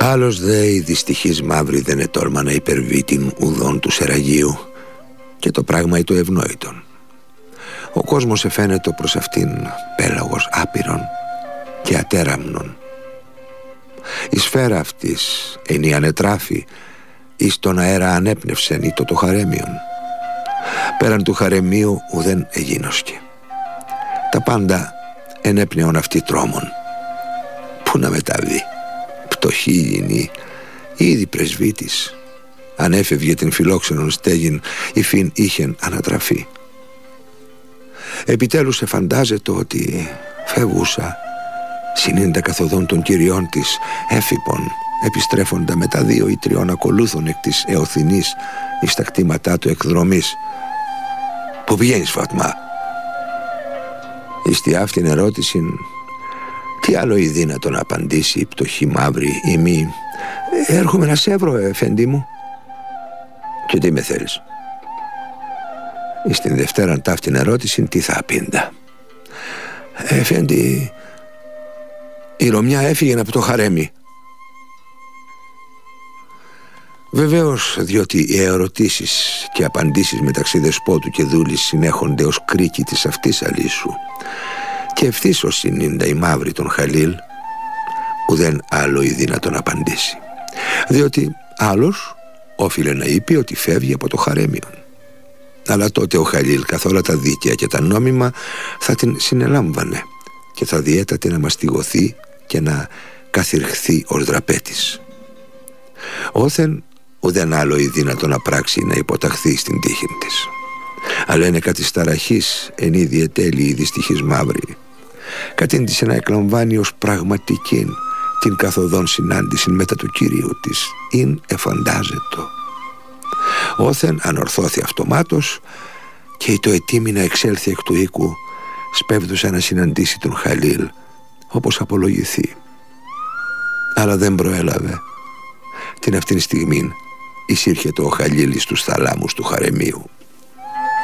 Άλλος δε η δυστυχής μαύρη δεν ετόλμα να υπερβεί την ουδών του σεραγίου, και το πράγμα το ευνόητον. Ο κόσμος εφαίνεται προς αυτήν πέλαγος άπειρον και ατέραμνον. Η σφαίρα αυτής εν η ανετράφη εις τον αέρα ανέπνευσεν ή το χαρέμιον. Πέραν του χαρεμίου ουδέν εγίνωσκε. Τα πάντα ενέπνεον αυτή τρόμον. Πού να μεταβεί, πτωχή γίνει, ήδη πρεσβύτης. Αν έφευγε την φιλόξενον στέγην, υφήν είχεν ανατραφεί. Επιτέλους εφαντάζεται ότι φεύγουσα συνήντα καθοδόν των κυριών της έφυπον, επιστρέφοντα με τα 2 ή 3 ακολούθων εκ της Εωθινής εις τα κτήματά του εκδρομής. «Πού πηγαίνεις, Φάτμα?» Εις τη αυτήν ερώτηση τι άλλο η δύνατο να απαντήσει η πτωχή μαύρη ή μη? «Έρχομαι να σε βρω, εφέντη μου». «Και τι με θέλεις?» Εις την δευτέραν ταύτην ερώτηση τι θα απίντα? «Εφέντη, η Ρωμιά έφυγε από το χαρέμι». Βεβαίως, διότι οι ερωτήσεις και απαντήσεις μεταξύ δεσπότου και δούλης συνέχονται ως κρίκη της αυτής αλήσου, και ευθύς ως συνήντα η μαύρη τον Χαλίλ, ουδέν άλλο η δύνατον απαντήσει, διότι άλλος όφιλε να είπε ότι φεύγει από το χαρέμιον. Αλλά τότε ο Χαλίλ καθ' όλα τα δίκαια και τα νόμιμα θα την συνελάμβανε και θα διέταται να μαστιγωθεί και να καθυρχθεί ως δραπέτης. Όθεν ουδέν άλλο η δύνατο να πράξει να υποταχθεί στην τύχη της. Αλλά είναι κατισταραχής εν είδη ετέλει η δυστυχής μαύρη, κατήντησε να εκλαμβάνει ως πραγματικήν την καθοδόν συνάντηση μετά του Κυρίου της, ειν εφαντάζετο. Όθεν ανορθώθη αυτομάτως και το ετοίμη να εξέλθει εκ του οίκου, σπέβδουσα να συναντήσει τον Χαλίλ όπως απολογηθεί. Αλλά δεν προέλαβε. Την αυτήν στιγμήν εισήρχεται ο Χαλίλ στους θαλάμους του χαρεμίου.